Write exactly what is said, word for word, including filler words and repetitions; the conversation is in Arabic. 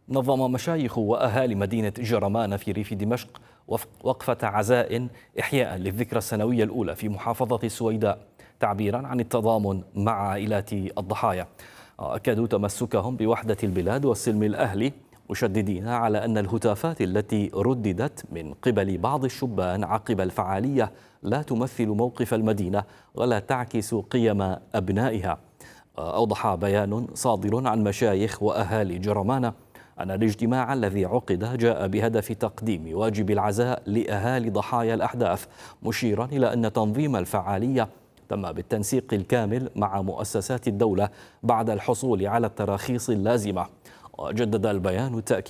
نظم مشايخ وأهالي مدينة جرمان في ريف دمشق وقفة عزاء إحياء للذكرى السنوية الأولى في محافظة السويداء، تعبيرا عن التضامن مع عائلات الضحايا. أكدوا تمسكهم بوحدة البلاد والسلم الأهلي، مشددين على أن الهتافات التي رددت من قبل بعض الشبان عقب الفعالية لا تمثل موقف المدينة ولا تعكس قيم أبنائها. أوضح بيان صادر عن مشايخ وأهالي جرمان أن الاجتماع الذي عقد جاء بهدف تقديم واجب العزاء لأهالي ضحايا الأحداث، مشيرا إلى أن تنظيم الفعالية تم بالتنسيق الكامل مع مؤسسات الدولة بعد الحصول على التراخيص اللازمة. وجدد البيان التأكيد